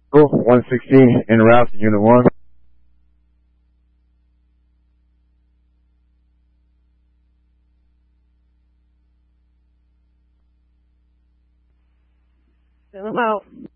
Cool. 116 en route to Unit 1. Send them out.